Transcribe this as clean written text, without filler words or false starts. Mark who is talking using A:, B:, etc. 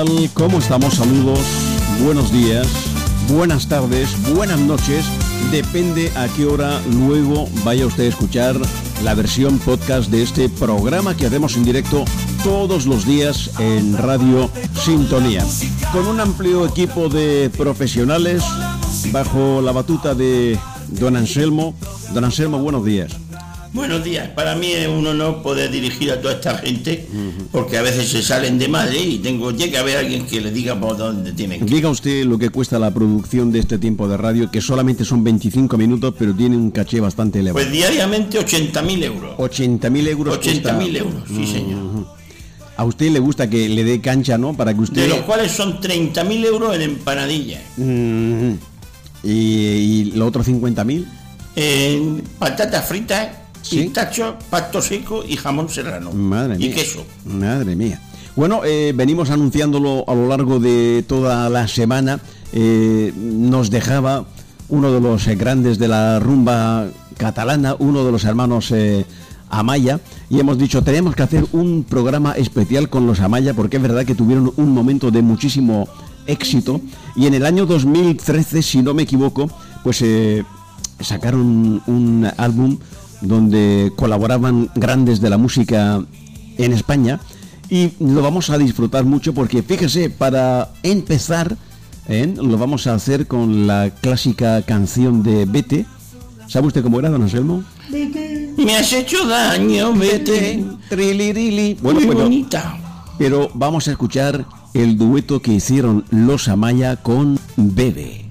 A: ¿Cómo estamos? Saludos, buenos días, buenas tardes, buenas noches. Depende a qué hora luego vaya usted a escuchar la versión podcast de este programa que hacemos en directo todos los días en Radio Sintonía. Con un amplio equipo de profesionales bajo la batuta de Don Anselmo. Don Anselmo, buenos días.
B: Buenos días. Para mí es un honor poder dirigir a toda esta gente, porque a veces se salen de madre y tiene que haber alguien que le diga por dónde tienen que ir.
A: Diga usted lo que cuesta la producción de este tiempo de radio, que solamente son 25 minutos, pero tiene un caché bastante elevado.
B: Pues diariamente 80.000 euros.
A: 80.000 euros.
B: 80.000 euros, sí señor.
A: A usted le gusta que le dé cancha, ¿no? Para que usted...
B: De los cuales son 30.000 euros en empanadillas.
A: ¿Y los otros 50.000?
B: En patatas fritas,
A: ¿sí?
B: Pistacho, pasto seco y jamón serrano.
A: Madre mía.
B: Y queso.
A: Madre mía. Bueno, venimos anunciándolo a lo largo de toda la semana. Nos dejaba uno de los grandes de la rumba catalana, uno de los hermanos Amaya, y hemos dicho, tenemos que hacer un programa especial con los Amaya, porque es verdad que tuvieron un momento de muchísimo éxito, y en el año 2013, si no me equivoco, pues sacaron un álbum donde colaboraban grandes de la música en España, y lo vamos a disfrutar mucho porque, fíjese, para empezar, lo vamos a hacer con la clásica canción de Vete. ¿Sabe usted cómo era, don Anselmo?
B: Vete, me has hecho daño, vete.
A: Trilirili. Bueno,
B: muy bonita.
A: Pero vamos a escuchar el dueto que hicieron los Amaya con Bebe.